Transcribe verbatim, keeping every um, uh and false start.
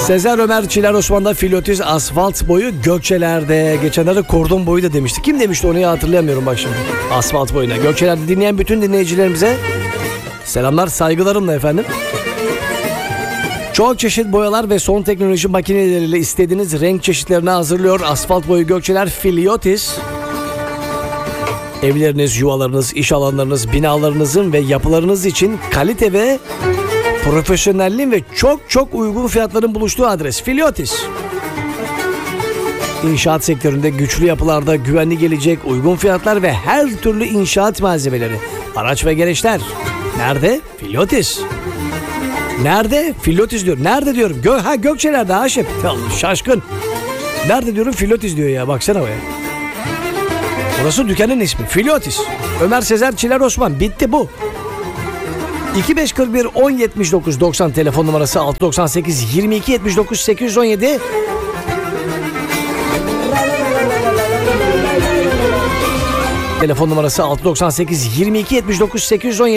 Sezer Ömer Çiler Osman'da Filotis asfalt boyu Gökçeler'de. Geçenlerde kordon boyu da demişti. Kim demişti onu ya, hatırlayamıyorum bak şimdi. Asfalt boyuna. Gökçeler'de dinleyen bütün dinleyicilerimize selamlar, saygılarımla efendim. Çok çeşit boyalar ve son teknoloji makineleriyle istediğiniz renk çeşitlerini hazırlıyor. Asfalt boyu Gökçeler Filotis. Evleriniz, yuvalarınız, iş alanlarınız, binalarınızın ve yapılarınız için kalite ve profesyonelliğin ve çok çok uygun fiyatların buluştuğu adres Filotis. İnşaat sektöründe güçlü yapılarda güvenli gelecek, uygun fiyatlar ve her türlü inşaat malzemeleri, araç ve gereçler. Nerede? Filotis. Nerede? Filotis diyor. Nerede diyorum? Gö ha Gökçeler'de Haşim. Şaşkın. Nerede diyorum? Filotis diyor ya. Baksana be. Burası dükkanın ismi. Filotis. Ömer Sezer Çiler Osman. Bitti bu. iki beş kırk bir on yetmiş dokuz doksan telefon numarası, altı doksan sekiz yirmi iki yetmiş dokuz sekiz yüz on yedi. Telefon numarası altı doksan sekiz yirmi iki yetmiş dokuz sekiz yüz on yedi.